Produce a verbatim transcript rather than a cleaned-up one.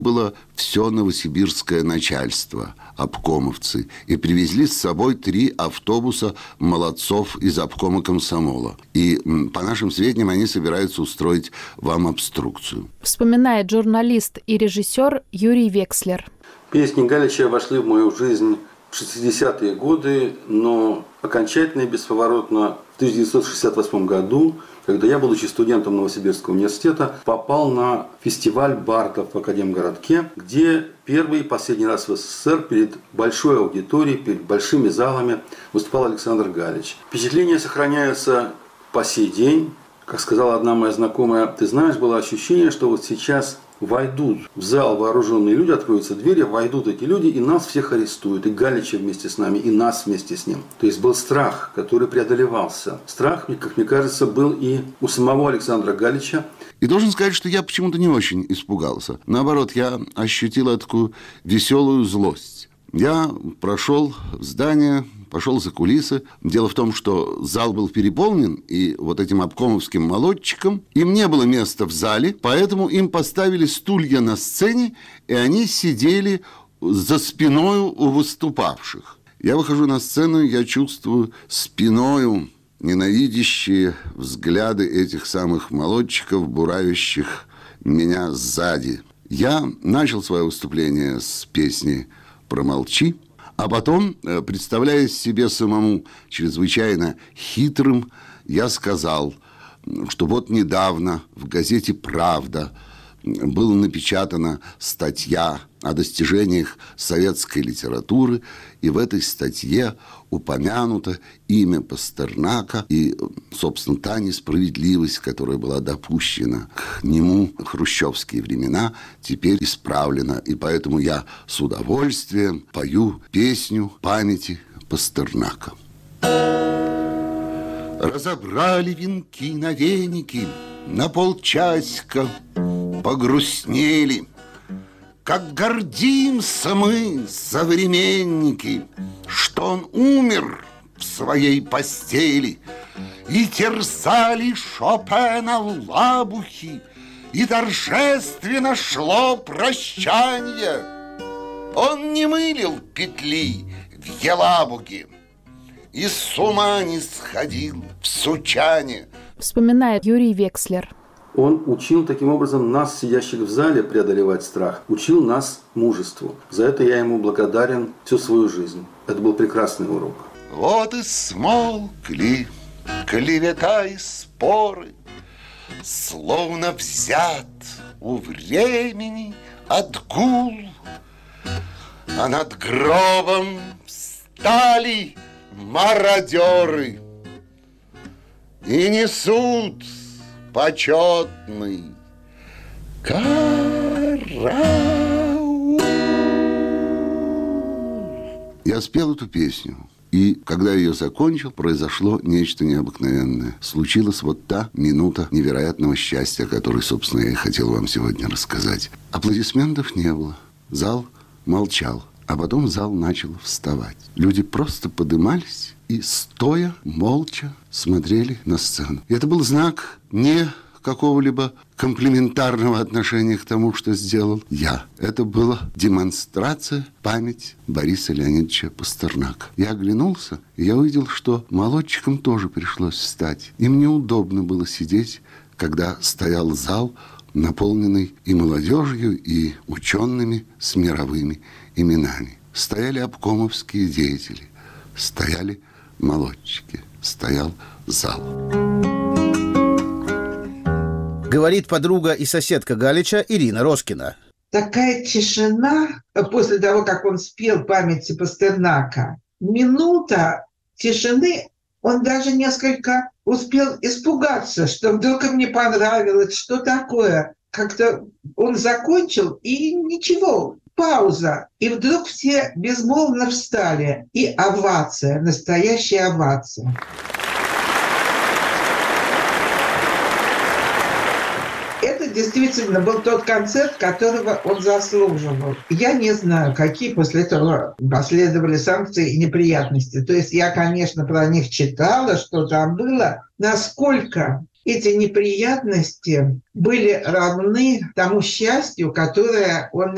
было все новосибирское начальство, обкомовцы, и привезли с собой три автобуса молодцов из обкома комсомола. И, по нашим сведениям, они собираются устроить вам обструкцию. Вспоминает журналист и режиссер Юрий Векслер. Песни Галича вошли в мою жизнь в шестидесятые годы, но окончательно и бесповоротно в тысяча девятьсот шестьдесят восьмом году, когда я, будучи студентом Новосибирского университета, попал на фестиваль бардов в Академгородке, где первый и последний раз в СССР перед большой аудиторией, перед большими залами выступал Александр Галич. Впечатления сохраняются по сей день. Как сказала одна моя знакомая, ты знаешь, было ощущение, что вот сейчас войдут в зал вооруженные люди, откроются двери, войдут эти люди, и нас всех арестуют, и Галича вместе с нами, и нас вместе с ним. То есть был страх, который преодолевался. Страх, как мне кажется, был и у самого Александра Галича. И должен сказать, что я почему-то не очень испугался. Наоборот, я ощутила такую веселую злость. Я прошел в здание, пошел за кулисы. Дело в том, что зал был переполнен, и вот этим обкомовским молодчикам им не было места в зале, поэтому им поставили стулья на сцене, и они сидели за спиною у выступавших. Я выхожу на сцену, я чувствую спиною ненавидящие взгляды этих самых молодчиков, буравящих меня сзади. Я начал свое выступление с песни «Промолчи», а потом, представляя себе самому чрезвычайно хитрым, я сказал, что вот недавно в газете «Правда» была напечатана статья о достижениях советской литературы, и в этой статье упомянуто имя Пастернака и, собственно, та несправедливость, которая была допущена к нему в хрущевские времена, теперь исправлена. И поэтому я с удовольствием пою песню памяти Пастернака. Разобрали венки на веники, на полчасика погрустнели. Как гордимся мы, современники, что он умер в своей постели. И терзали Шопена лабухи, и торжественно шло прощанье. Он не мылил петли в Елабуге и с ума не сходил в Сучане. Вспоминает Юрий Векслер. Он учил таким образом нас, сидящих в зале, преодолевать страх. Учил нас мужеству. За это я ему благодарен всю свою жизнь. Это был прекрасный урок. Вот и смолкли клевета и споры, словно взят у времени отгул. А над гробом встали мародеры и несут почетный караул. Я спел эту песню, и когда ее закончил, произошло нечто необыкновенное. Случилась вот та минута невероятного счастья, о которой, собственно, я и хотел вам сегодня рассказать. Аплодисментов не было, зал молчал, а потом зал начал вставать. Люди просто подымались и, стоя, молча смотрели на сцену. И это был знак не какого-либо комплиментарного отношения к тому, что сделал я. Это была демонстрация памяти Бориса Леонидовича Пастернака. Я оглянулся, и я увидел, что молодчикам тоже пришлось встать. Им неудобно было сидеть, когда стоял зал, наполненный и молодежью, и учеными с мировыми именами. Стояли обкомовские деятели, стояли молодчики, стоял зал. Говорит подруга и соседка Галича Ирина Роскина. Такая тишина после того, как он спел памяти Пастернака. Минута тишины, он даже несколько успел испугаться, что вдруг им не понравилось, что такое. Как-то он закончил, и ничего, пауза. И вдруг все безмолвно встали. И овация, настоящая овация. Это действительно был тот концерт, которого он заслуживал. Я не знаю, какие после этого последовали санкции и неприятности. То есть я, конечно, про них читала, что там было. Насколько эти неприятности были равны тому счастью, которое он